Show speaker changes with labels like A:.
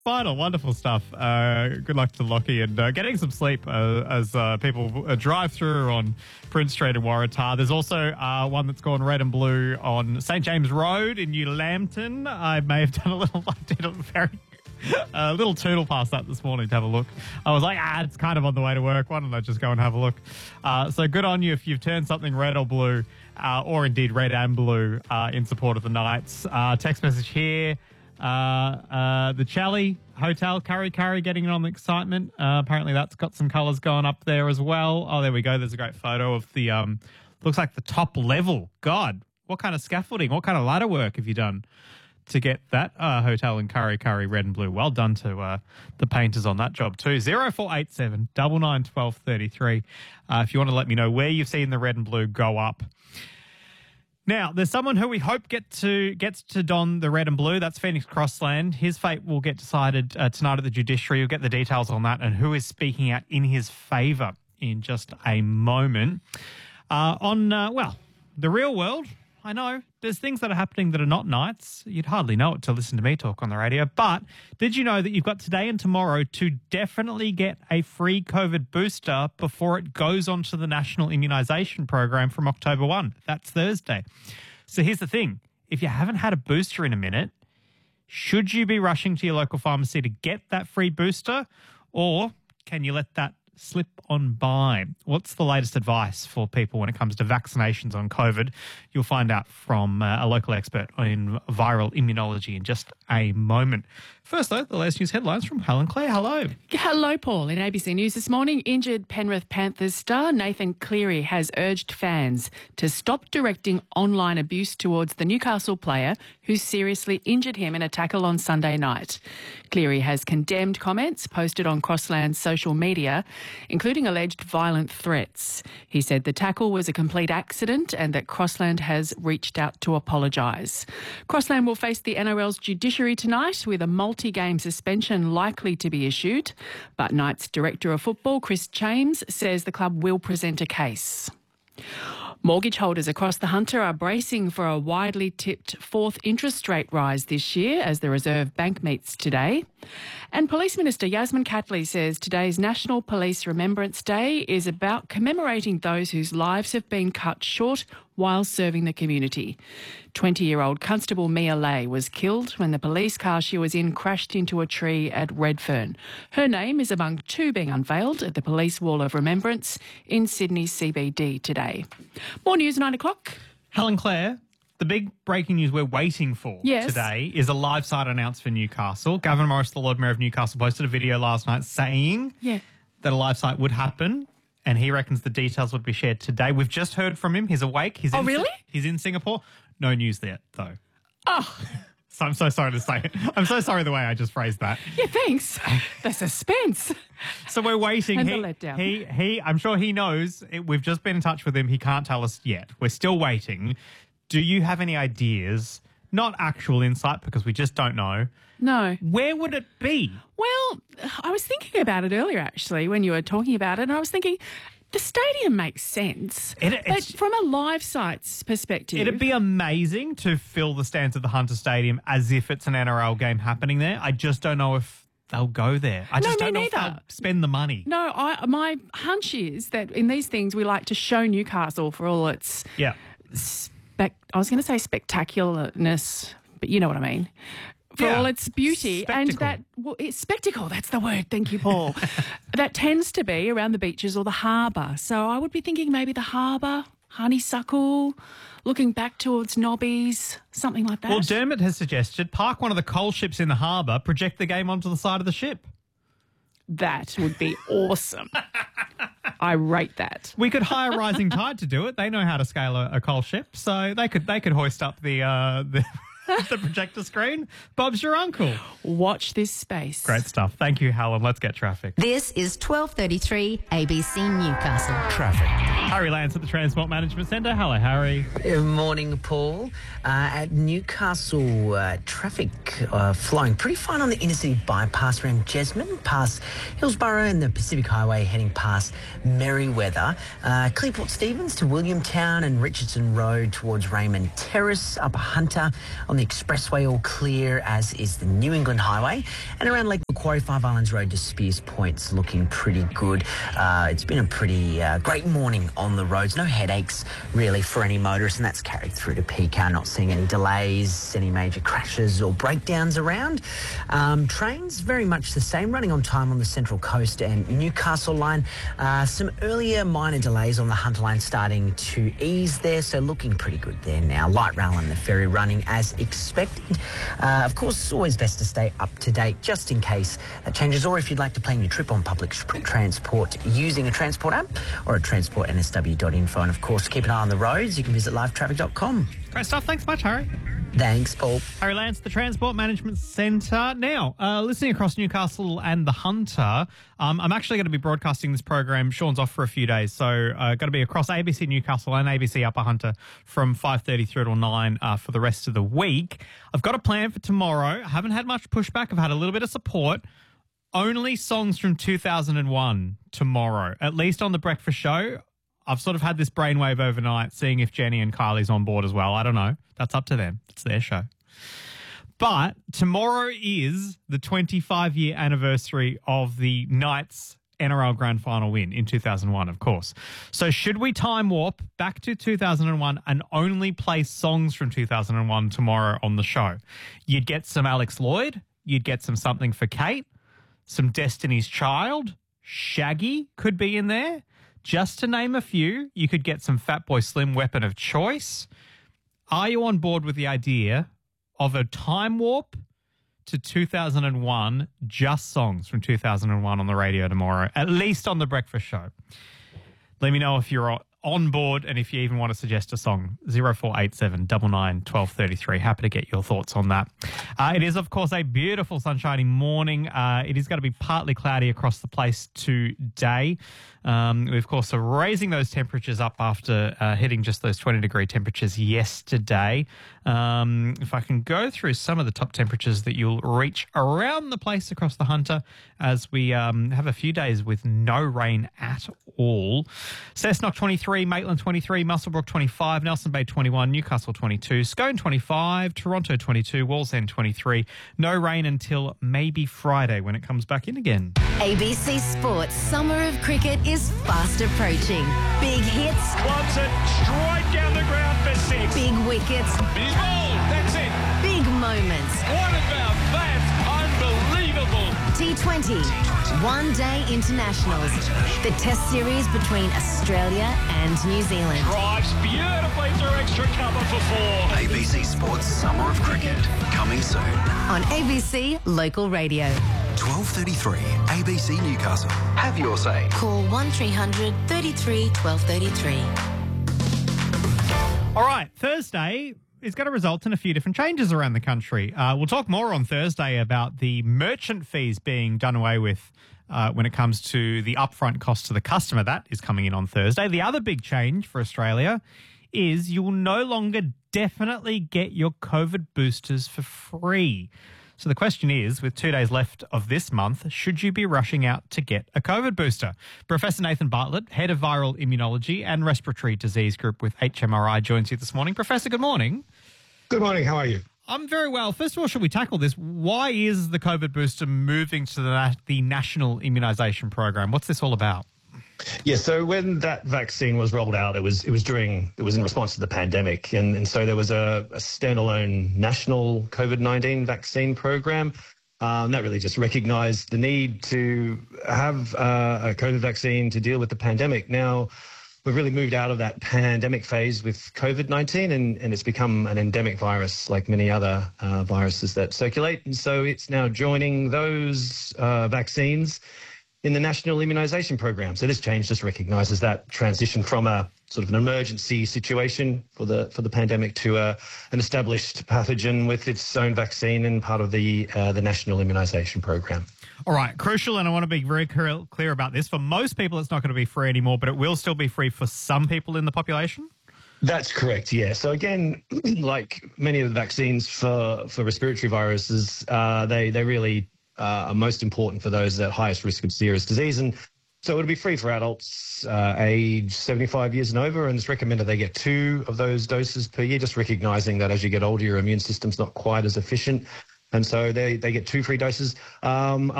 A: Final, wonderful stuff. Good luck to Lockie and getting some sleep as people drive through on Prince Street in Waratah. There's also one that's gone red and blue on St. James Road in New Lambton. I may have done a little tootle past that this morning to have a look. I was like, it's kind of on the way to work. Why don't I just go and have a look? So good on you if you've turned something red or blue, or indeed red and blue in support of the Knights. Text message here. The Chally Hotel, Curry getting on the excitement. Apparently that's got some colours going up there as well. Oh, there we go. There's a great photo of the, looks like the top level. God, what kind of scaffolding, what kind of ladder work have you done to get that hotel in Curry red and blue? Well done to the painters on that job too. 0487 99 12 33. If you want to let me know where you've seen the red and blue go up. Now, there's someone who we hope gets to don the red and blue. That's Phoenix Crossland. His fate will get decided tonight at the judiciary. You'll get the details on that and who is speaking out in his favour in just a moment. The real world, I know there's things that are happening that are not Knights. You'd hardly know it to listen to me talk on the radio. But did you know that you've got today and tomorrow to definitely get a free COVID booster before it goes onto the National Immunisation Program from October 1? That's Thursday. So here's the thing. If you haven't had a booster in a minute, should you be rushing to your local pharmacy to get that free booster, or can you let that slip on by? What's the latest advice for people when it comes to vaccinations on COVID? You'll find out from a local expert in viral immunology in just a moment. First, though, the latest news headlines from Helen Clare. Hello.
B: Hello, Paul. In ABC News this morning, injured Penrith Panthers star Nathan Cleary has urged fans to stop directing online abuse towards the Newcastle player who seriously injured him in a tackle on Sunday night. Cleary has condemned comments posted on Crossland's social media, including alleged violent threats. He said the tackle was a complete accident and that Crossland has reached out to apologise. Crossland will face the NRL's judiciary tonight with a multi-game suspension likely to be issued, but Knights Director of Football Chris James says the club will present a case. Mortgage holders across the Hunter are bracing for a widely tipped fourth interest rate rise this year as the Reserve Bank meets today. And Police Minister Yasmin Catley says today's National Police Remembrance Day is about commemorating those whose lives have been cut short while serving the community. 20-year-old Constable Mia Lay was killed when the police car she was in crashed into a tree at Redfern. Her name is among two being unveiled at the Police Wall of Remembrance in Sydney's CBD today. More news, 9 o'clock.
A: Helen Clare, the big breaking news we're waiting for today is a live site announced for Newcastle. Gavin Morris, the Lord Mayor of Newcastle, posted a video last night saying that a live site would happen, and he reckons the details would be shared today. We've just heard from him. He's awake.
B: Really?
A: He's in Singapore. No news there, though.
B: Oh.
A: So I'm so sorry to say it. I'm so sorry the way I just phrased that.
B: Yeah, thanks. The suspense.
A: So we're waiting.
B: And the letdown.
A: I'm sure he knows. We've just been in touch with him. He can't tell us yet. We're still waiting. Do you have any ideas? Not actual insight, because we just don't know.
B: No.
A: Where would it be?
B: Well, I was thinking about it earlier, actually, when you were talking about it, and I was thinking the stadium makes sense. But from a live site's perspective...
A: It'd be amazing to fill the stands of the Hunter Stadium as if it's an NRL game happening there. I just don't know if they'll go there. I just don't know if they'll spend the money.
B: No, my hunch is that in these things we like to show Newcastle for all its...
A: Yeah.
B: I was going to say spectacularness, but you know what I mean. For all its beauty.
A: Spectacle.
B: And it's spectacle, that's the word. Thank you, Paul. That tends to be around the beaches or the harbour. So I would be thinking maybe the harbour, Honeysuckle, looking back towards Nobbies, something like that.
A: Well, Dermot has suggested park one of the coal ships in the harbour, project the game onto the side of the ship.
B: That would be awesome. I rate that.
A: We could hire Rising Tide to do it. They know how to scale a coal ship, so they could hoist up the projector screen. Bob's your uncle.
B: Watch this space.
A: Great stuff. Thank you, Helen. Let's get traffic.
C: This is 12:33 ABC Newcastle.
A: Traffic. Harry Lance at the Transport Management Centre. Hello, Harry.
D: Good morning, Paul. At Newcastle, traffic flowing pretty fine on the inner city bypass around Jesmond, past Hillsborough and the Pacific Highway heading past Merriweather. Clearport Stevens to Williamtown and Richardson Road towards Raymond Terrace, Upper Hunter. On the expressway, all clear, as is the New England Highway. And around Lake Macquarie, Five Islands Road to Spears Point's looking pretty good. It's been a pretty great morning on the roads. No headaches, really, for any motorists, and that's carried through to PCAR. Not seeing any delays, any major crashes or breakdowns around. Trains, very much the same, running on time on the Central Coast and Newcastle line. Some earlier minor delays on the Hunter line starting to ease there, so looking pretty good there now. Light rail and the ferry running as expected. Of course, it's always best to stay up to date just in case that changes, or if you'd like to plan your trip on public transport using a transport app or at transportnsw.info. And of course, keep an eye on the roads. You can visit livetraffic.com.
A: Great stuff. Thanks much, Harry.
D: Thanks, Paul.
A: Harry Lance, the Transport Management Centre. Now, listening across Newcastle and the Hunter, I'm actually going to be broadcasting this program. Sean's off for a few days, so going to be across ABC Newcastle and ABC Upper Hunter from 5:30 through till 9 for the rest of the week. I've got a plan for tomorrow. I haven't had much pushback. I've had a little bit of support. Only songs from 2001 tomorrow, at least on the breakfast show. I've sort of had this brainwave overnight, seeing if Jenny and Kylie's on board as well. I don't know. That's up to them. It's their show. But tomorrow is the 25-year anniversary of the Knights' NRL Grand Final win in 2001, of course. So should we time warp back to 2001 and only play songs from 2001 tomorrow on the show? You'd get some Alex Lloyd. You'd get some Something for Kate. Some Destiny's Child. Shaggy could be in there. Just to name a few, you could get some Fatboy Slim, Weapon of Choice. Are you on board with the idea of a time warp to 2001, just songs from 2001 on the radio tomorrow, at least on the breakfast show? Let me know if you're on board and if you even want to suggest a song. 0487 99 1233. Happy to get your thoughts on that. It is, of course, a beautiful sunshiny morning. It is going to be partly cloudy across the place today. We, of course, are raising those temperatures up after hitting just those 20-degree temperatures yesterday. If I can go through some of the top temperatures that you'll reach around the place across the Hunter as we have a few days with no rain at all. Cessnock 23, Maitland 23, Muswellbrook 25, Nelson Bay 21, Newcastle 22, Scone 25, Toronto 22, Wallsend 23. No rain until maybe Friday when it comes back in again.
C: ABC Sports Summer of Cricket is fast approaching. Big hits.
E: Wants it straight down the ground for six.
C: Big wickets.
E: Big ball. That's it.
C: Big moments.
E: What about that? Unbelievable.
C: T20. One-day internationals. The test series between Australia and New Zealand.
E: Drives beautifully through extra cover for four.
F: ABC Sports Summer of Cricket, coming soon.
C: On ABC Local Radio.
F: 12:33, ABC Newcastle. Have your say.
C: Call 1300 33 1233.
A: All right, Thursday is going to result in a few different changes around the country. We'll talk more on Thursday about the merchant fees being done away with when it comes to the upfront cost to the customer. That is coming in on Thursday. The other big change for Australia is you will no longer definitely get your COVID boosters for free. So the question is, with 2 days left of this month, should you be rushing out to get a COVID booster? Professor Nathan Bartlett, Head of Viral Immunology and Respiratory Disease Group with HMRI, joins you this morning. Professor, good morning.
G: Good morning. How are you?
A: I'm very well. First of all, should we tackle this? Why is the COVID booster moving to the national immunisation program? What's this all about?
G: Yeah, so when that vaccine was rolled out, it was in response to the pandemic, and so there was a standalone national COVID-19 vaccine program that really just recognised the need to have a COVID vaccine to deal with the pandemic. Now, we've really moved out of that pandemic phase with COVID-19, and it's become an endemic virus like many other viruses that circulate, and so it's now joining those vaccines in the national immunisation program. So this change just recognises that transition from a sort of an emergency situation for the pandemic to an established pathogen with its own vaccine and part of the national immunisation program.
A: All right, crucial, and I want to be very clear about this. For most people, it's not going to be free anymore, but it will still be free for some people in the population?
G: That's correct, yeah. So again, like many of the vaccines for respiratory viruses, they really are most important for those at highest risk of serious disease. And So it'll be free for adults age 75 years and over, and it's recommended they get 2 of those doses per year, just recognising that as you get older, your immune system's not quite as efficient. And so they get 2 free doses.